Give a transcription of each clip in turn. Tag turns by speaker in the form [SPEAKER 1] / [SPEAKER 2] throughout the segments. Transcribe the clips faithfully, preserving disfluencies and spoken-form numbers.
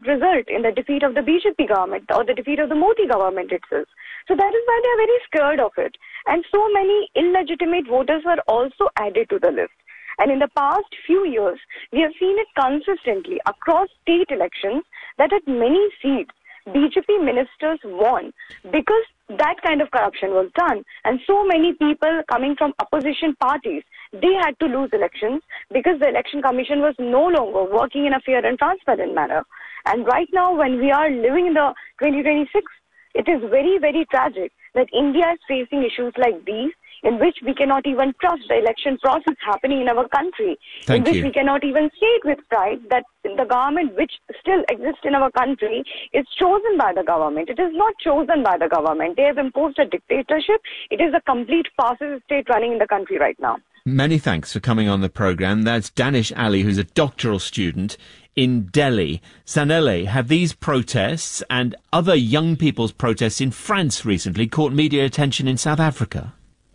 [SPEAKER 1] result in the defeat of the B J P government or the defeat of the Modi government itself. So that is why they are very scared of it. And so many illegitimate voters were also added to the list. And in the past few years, we have seen it consistently across state elections that at many seats, B J P ministers won because that kind of corruption was done. And so many people coming from opposition parties, they had to lose elections because the election commission was no longer working in a fair and transparent manner. And right now, when we are living in the twenty twenty-six, it is very, very tragic that India is facing issues like these, in which we cannot even trust the election process happening in our country,
[SPEAKER 2] Thank
[SPEAKER 1] in which
[SPEAKER 2] you.
[SPEAKER 1] we cannot even say it with pride that the government which still exists in our country is chosen by the government. It is not chosen by the government. They have imposed a dictatorship. It is a complete fascist state running in the country right now.
[SPEAKER 2] Many thanks for coming on the programme. That's Danish Ali, who's a doctoral student in Delhi. Zanele, have these protests and other young people's protests in France recently caught media attention in South Africa?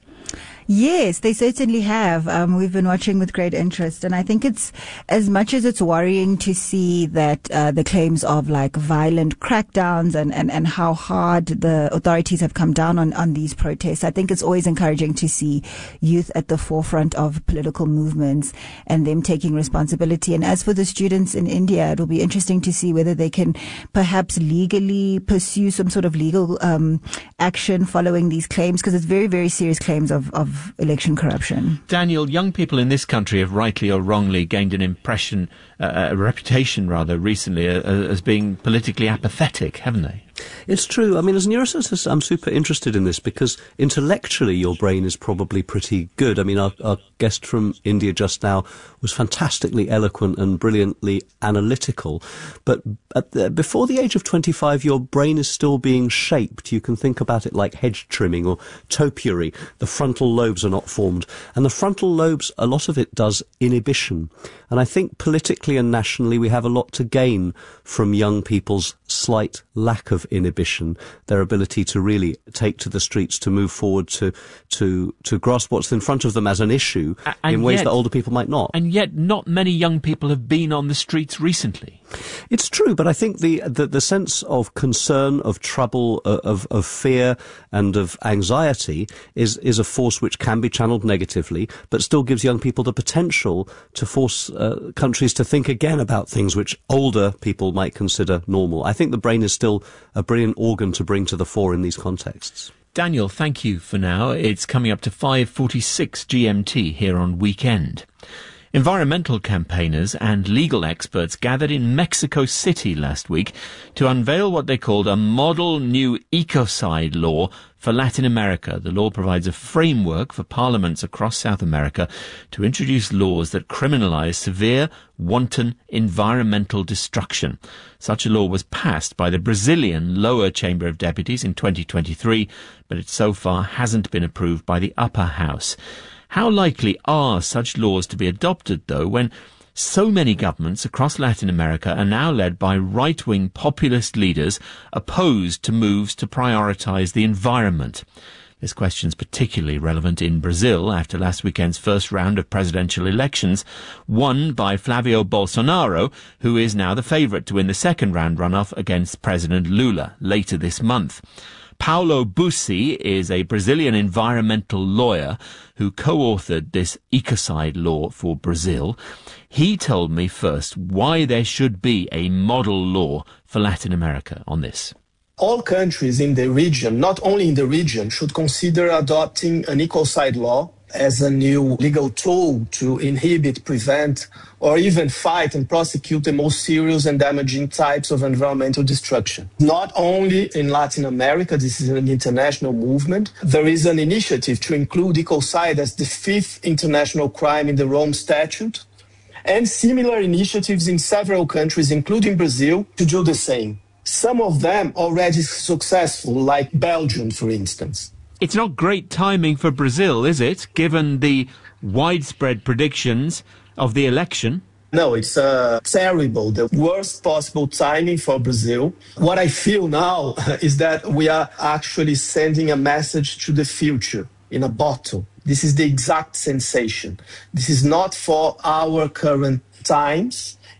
[SPEAKER 3] Yes, they certainly have. Um, we've been watching with great interest. And I think it's, as much as it's worrying to see that uh, the claims of like violent crackdowns and, and, and how hard the authorities have come down on, on these protests, I think it's always encouraging to see youth at the forefront of political movements and them taking responsibility. And as for the students in India, it'll be interesting to see whether they can perhaps legally pursue some sort of legal um, action following these claims, because it's very, very serious claims of, of election corruption.
[SPEAKER 2] Daniel, young people in this country have rightly or wrongly gained an impression, uh, a reputation rather, recently uh, as being politically apathetic, haven't they?
[SPEAKER 4] It's true. I mean, as a neuroscientist, I'm super interested in this because intellectually your brain is probably pretty good. I mean, our, our guest from India just now was fantastically eloquent and brilliantly analytical. But at the, before the age of twenty-five, your brain is still being shaped. You can think about it like hedge trimming or topiary. The frontal lobes are not formed. And the frontal lobes, a lot of it does inhibition. And I think politically and nationally we have a lot to gain from young people's slight lack of inhibition, their ability to really take to the streets, to move forward, to to to grasp what's in front of them as an issue
[SPEAKER 2] and
[SPEAKER 4] in ways
[SPEAKER 2] yet,
[SPEAKER 4] that older people might not.
[SPEAKER 2] And yet not many young people have been on the streets recently.
[SPEAKER 4] It's true, but I think the the, the sense of concern, of trouble, uh, of of fear and of anxiety is is a force which can be channeled negatively, but still gives young people the potential to force uh, countries to think again about things which older people might consider normal. I think the brain is still a brilliant organ to bring to the fore in these contexts.
[SPEAKER 2] Daniel, thank you for now. It's coming up to five forty-six G M T here on Weekend. Environmental campaigners and legal experts gathered in Mexico City last week to unveil what they called a model new ecocide law for Latin America. The law provides a framework for parliaments across South America to introduce laws that criminalize severe, wanton environmental destruction. Such a law was passed by the Brazilian lower chamber of deputies in twenty twenty-three, but it so far hasn't been approved by the upper house. How likely are such laws to be adopted, though, when so many governments across Latin America are now led by right-wing populist leaders opposed to moves to prioritise the environment? This question is particularly relevant in Brazil after last weekend's first round of presidential elections, won by Flavio Bolsonaro, who is now the favourite to win the second round runoff against President Lula later this month. Paulo Bussi is a Brazilian environmental lawyer who co-authored this ecocide law for Brazil. He told me first why there should be a model law for Latin America on this.
[SPEAKER 5] All countries in the region, not only in the region, should consider adopting an ecocide law as a new legal tool to inhibit, prevent, or even fight and prosecute the most serious and damaging types of environmental destruction. Not only in Latin America, this is an international movement. There is an initiative to include ecocide as the fifth international crime in the Rome Statute, and similar initiatives in several countries, including Brazil, to do the same. Some of them already successful, like Belgium, for instance.
[SPEAKER 2] It's not great timing for Brazil, is it, given the widespread predictions of the election?
[SPEAKER 5] No, it's uh, terrible, the worst possible timing for Brazil. What I feel now is that we are actually sending a message to the future in a bottle. This is the exact sensation. This is not for our current times.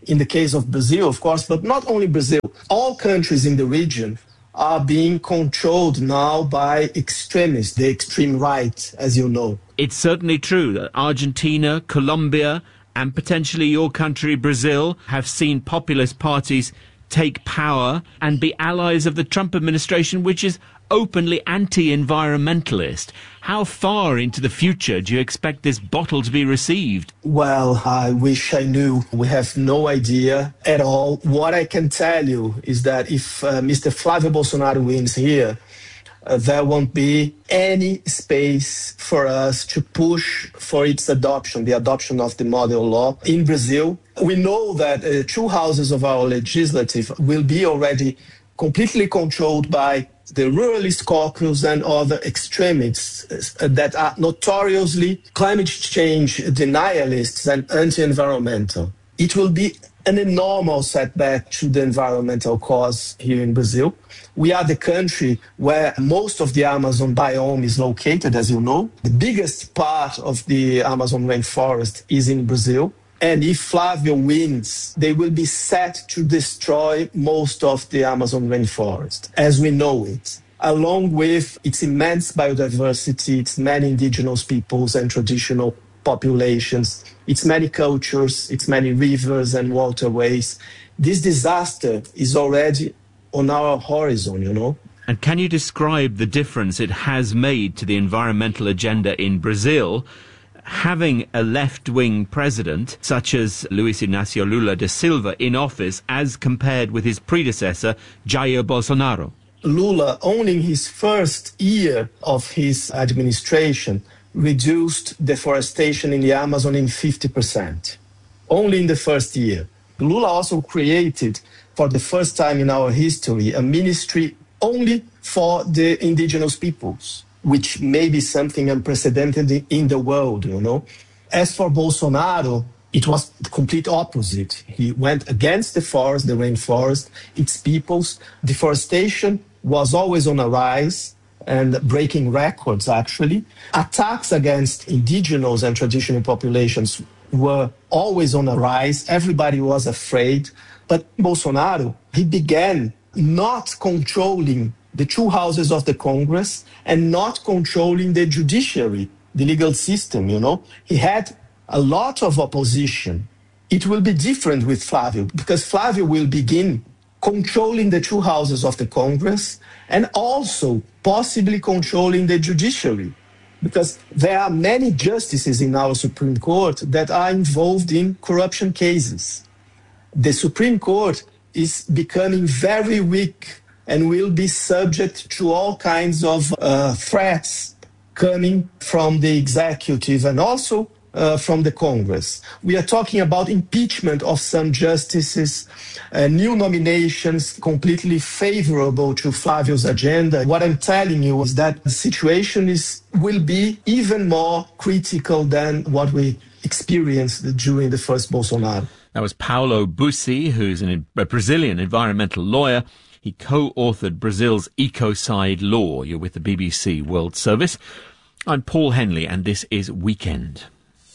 [SPEAKER 5] in the case of Brazil, of course, but not only Brazil. All countries in the region are being controlled now by extremists, the extreme right, as you know.
[SPEAKER 2] It's certainly true that Argentina, Colombia, and potentially your country, Brazil, have seen populist parties take power and be allies of the Trump administration, which is openly anti-environmentalist. How far into the future do you expect this bottle to be received?
[SPEAKER 5] Well, I wish I knew. We have no idea at all. What I can tell you is that if uh, Mister Flávio Bolsonaro wins here, uh, there won't be any space for us to push for its adoption, the adoption of the model law in Brazil. We know that uh, two houses of our legislative will be already completely controlled by the ruralist caucus and other extremists uh, that are notoriously climate change denialists and anti-environmental. It will be an enormous setback to the environmental cause here in Brazil. We are the country where most of the Amazon biome is located, as you know. The biggest part of the Amazon rainforest is in Brazil. And if Flávio wins, they will be set to destroy most of the Amazon rainforest, as we know it, along with its immense biodiversity, its many indigenous peoples and traditional populations, its many cultures, its many rivers and waterways. This disaster is already on our horizon, you know.
[SPEAKER 2] And can you describe the difference it has made to the environmental agenda in Brazil, having a left-wing president such as Luiz Inácio Lula da Silva in office as compared with his predecessor, Jair Bolsonaro?
[SPEAKER 5] Lula, only in his first year of his administration, reduced deforestation in the Amazon in fifty percent. Only in the first year. Lula also created, for the first time in our history, a ministry only for the indigenous peoples, which may be something unprecedented in the world, you know. As for Bolsonaro, it was the complete opposite. He went against the forest, the rainforest, its peoples. Deforestation was always on a rise and breaking records, actually. Attacks against indigenous and traditional populations were always on a rise. Everybody was afraid. But Bolsonaro, he began not controlling the two houses of the Congress and not controlling the judiciary, the legal system, you know. He had a lot of opposition. It will be different with Flávio, because Flávio will begin controlling the two houses of the Congress and also possibly controlling the judiciary, because there are many justices in our Supreme Court that are involved in corruption cases. The Supreme Court is becoming very weak and will be subject to all kinds of uh, threats coming from the executive and also uh, from the Congress. We are talking about impeachment of some justices, uh, new nominations completely favorable to Flávio's agenda. What I'm telling you is that the situation is will be even more critical than what we experienced during the first Bolsonaro.
[SPEAKER 2] That was Paulo Bussi, who's an, a Brazilian environmental lawyer. He co-authored Brazil's Ecocide Law. You're with the B B C World Service. I'm Paul Henley, and this is Weekend.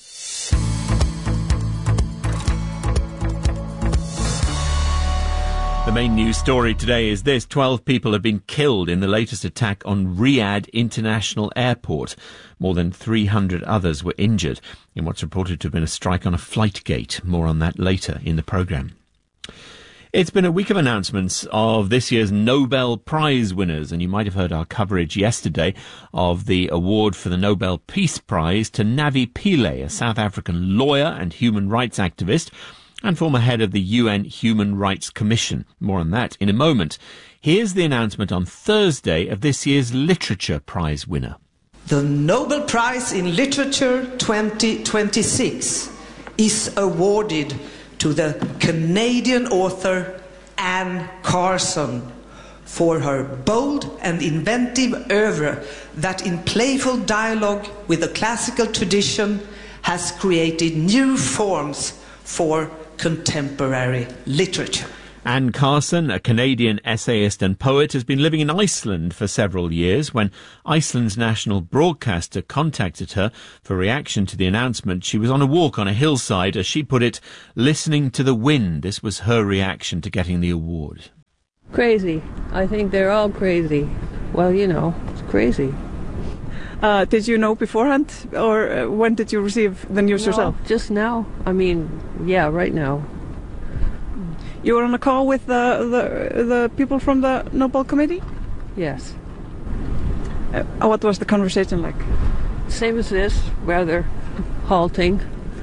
[SPEAKER 2] The main news story today is this. twelve people have been killed in the latest attack on Riyadh International Airport. More than three hundred others were injured in what's reported to have been a strike on a flight gate. More on that later in the programme. It's been a week of announcements of this year's Nobel Prize winners, and you might have heard our coverage yesterday of the award for the Nobel Peace Prize to Navi Pillay, a South African lawyer and human rights activist, and former head of the U N Human Rights Commission. More on that in a moment. Here's the announcement on Thursday of this year's Literature Prize winner.
[SPEAKER 6] The Nobel Prize in Literature twenty twenty-six is awarded to the Canadian author Anne Carson for her bold and inventive oeuvre that in playful dialogue with the classical tradition has created new forms for contemporary literature.
[SPEAKER 2] Anne Carson, a Canadian essayist and poet, has been living in Iceland for several years. When Iceland's national broadcaster contacted her for reaction to the announcement, she was on a walk on a hillside, as she put it, listening to the wind. This was her reaction to getting the award.
[SPEAKER 7] Crazy. I think they're all crazy. Well, you know, it's crazy.
[SPEAKER 8] Uh, did you know beforehand, or uh, when did you receive the news
[SPEAKER 7] No,
[SPEAKER 8] yourself?
[SPEAKER 7] Just now. I mean, yeah, right now.
[SPEAKER 8] You were on a call with the the, the people from the Nobel Committee?
[SPEAKER 7] Yes.
[SPEAKER 8] Uh, what was the conversation like?
[SPEAKER 7] Same as this, rather halting.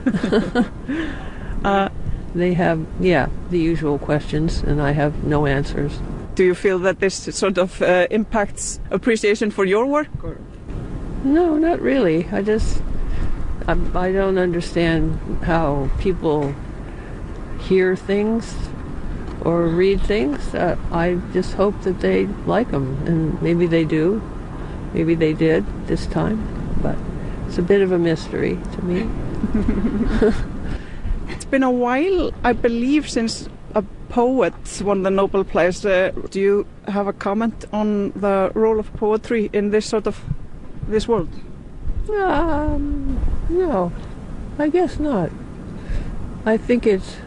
[SPEAKER 8] uh,
[SPEAKER 7] they have, yeah, the usual questions, and I have no answers.
[SPEAKER 8] Do you feel that this sort of uh, impacts appreciation for your work? Or?
[SPEAKER 7] No, not really. I just, I, I don't understand how people hear things or read things. Uh, I just hope that they like them, and maybe they do. Maybe they did this time, but it's a bit of a mystery to me.
[SPEAKER 8] It's been a while, I believe, since a poet won the Nobel Prize. Uh, do you have a comment on the role of poetry in this sort of this world?
[SPEAKER 7] Um, no, I guess not. I think it's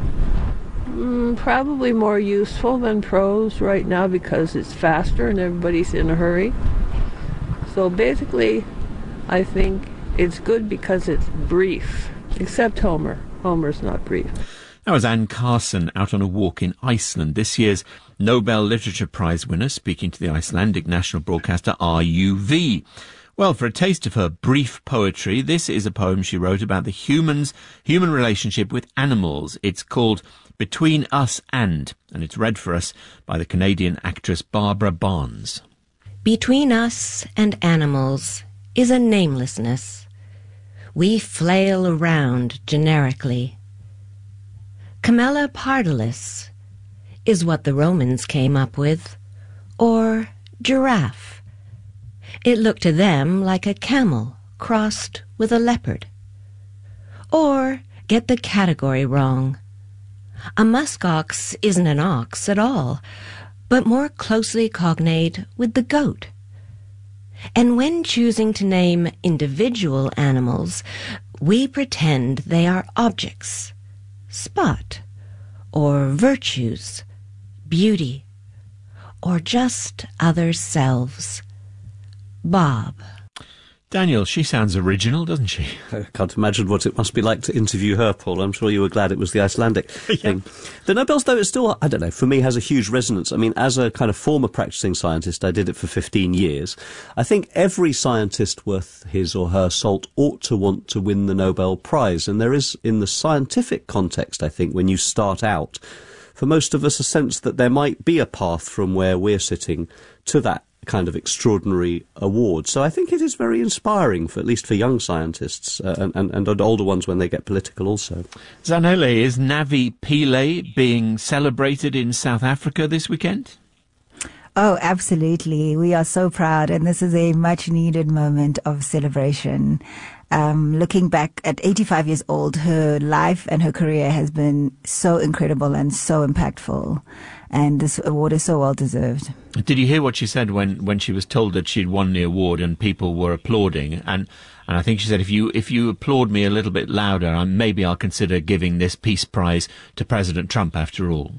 [SPEAKER 7] mm, probably more useful than prose right now because it's faster and everybody's in a hurry. So basically, I think it's good because it's brief, except Homer. Homer's not brief.
[SPEAKER 2] That was Anne Carson out on a walk in Iceland. This year's Nobel Literature Prize winner, speaking to the Icelandic national broadcaster R U V. Well, for a taste of her brief poetry, this is a poem she wrote about the humans, human relationship with animals. It's called Between Us and, and it's read for us by the Canadian actress Barbara Barnes.
[SPEAKER 9] Between us and animals is a namelessness. We flail around generically. Camella pardalis is what the Romans came up with, or giraffe. It looked to them like a camel crossed with a leopard. Or get the category wrong. A muskox isn't an ox at all, but more closely cognate with the goat. And when choosing to name individual animals, we pretend they are objects, spot, or virtues, beauty, or just other selves. Bob.
[SPEAKER 2] Daniel, she sounds original, doesn't she?
[SPEAKER 4] I can't imagine what it must be like to interview her, Paul. I'm sure you were glad it was the Icelandic
[SPEAKER 2] yeah.
[SPEAKER 4] thing. The Nobels, though, is still, I don't know, for me has a huge resonance. I mean, as a kind of former practicing scientist, I did it for fifteen years. I think every scientist worth his or her salt ought to want to win the Nobel Prize. And there is, in the scientific context, I think, when you start out, for most of us, a sense that there might be a path from where we're sitting to that kind of extraordinary award. So I think it is very inspiring, for at least for young scientists uh, and, and, and older ones when they get political also.
[SPEAKER 2] Zanele, is Navi Pillay being celebrated in South Africa this weekend?
[SPEAKER 3] Oh, absolutely. We are so proud, and this is a much-needed moment of celebration. Um, looking back at eighty-five years old, her life and her career has been so incredible and so impactful. And this award is so well deserved.
[SPEAKER 2] Did you hear what she said when, when she was told that she'd won the award and people were applauding? And and I think she said, if you if you applaud me a little bit louder, I, maybe I'll consider giving this Peace Prize to President Trump after all.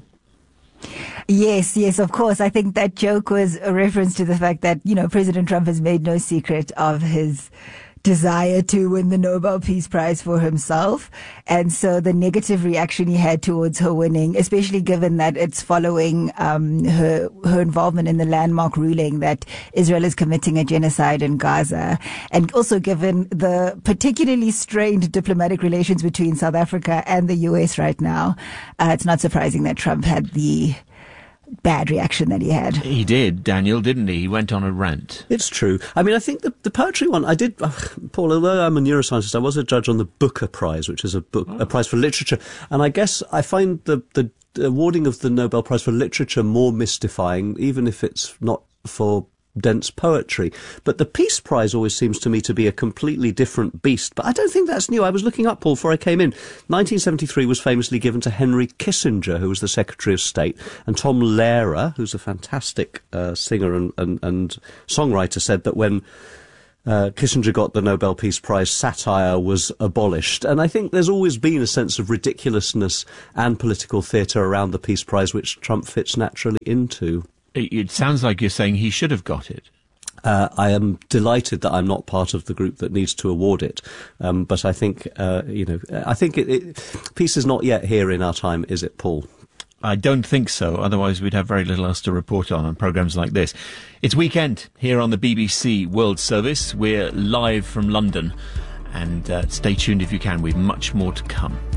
[SPEAKER 3] Yes, yes, of course. I think that joke was a reference to the fact that, you know, President Trump has made no secret of his desire to win the Nobel Peace Prize for himself. And so the negative reaction he had towards her winning, especially given that it's following um, her her involvement in the landmark ruling that Israel is committing a genocide in Gaza, and also given the particularly strained diplomatic relations between South Africa and the U S right now, uh, it's not surprising that Trump had the bad reaction that he had.
[SPEAKER 2] He did, Daniel, didn't he? He went on a rant.
[SPEAKER 4] It's true. I mean, I think the, the poetry one, I did, uh, Paul, although I'm a neuroscientist, I was a judge on the Booker Prize, which is a book, oh. a prize for literature. And I guess I find the, the awarding of the Nobel Prize for Literature more mystifying, even if it's not for dense poetry. But the Peace Prize always seems to me to be a completely different beast. But I don't think that's new. I was looking up, Paul, before I came in. nineteen seventy-three was famously given to Henry Kissinger, who was the Secretary of State, and Tom Lehrer, who's a fantastic uh, singer and, and, and songwriter, said that when Uh, Kissinger got the Nobel Peace Prize, satire was abolished. And I think there's always been a sense of ridiculousness and political theatre around the Peace Prize, which Trump fits naturally into.
[SPEAKER 2] It, it sounds like you're saying he should have got it.
[SPEAKER 4] Uh, I am delighted that I'm not part of the group that needs to award it. Um, but I think, uh, you know, I think it, it, peace is not yet here in our time, is it, Paul?
[SPEAKER 2] I don't think so. Otherwise, we'd have very little else to report on on programmes like this. It's weekend here on the B B C World Service. We're live from London. And uh, stay tuned if you can. We've much more to come.